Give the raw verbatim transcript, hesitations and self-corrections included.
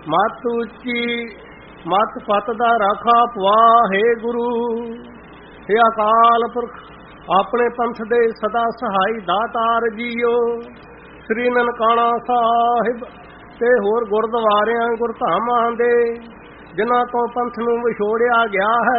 ਮਤ ਉੱਚੀ ਮਤ ਪਤ ਦਾ ਰਾਖਾ ਪਵਾ ਹੈ ਗੁਰੂ। हे ਅਕਾਲ ਪੁਰਖ ਆਪਣੇ ਪੰਥ ਦੇ ਸਦਾ ਸਹਾਈ ਦਾਤਾਰ ਜੀਓ। ਸ੍ਰੀ ਨਨਕਾਣਾ ਸਾਹਿਬ ਤੇ ਹੋਰ ਗੁਰਦੁਆਰਿਆਂ ਗੁਰਧਾਮਾਂ ਦੇ ਜਿਨ੍ਹਾਂ ਤੋਂ ਪੰਥ ਨੂੰ ਵਿਛੋੜਿਆ ਗਿਆ ਹੈ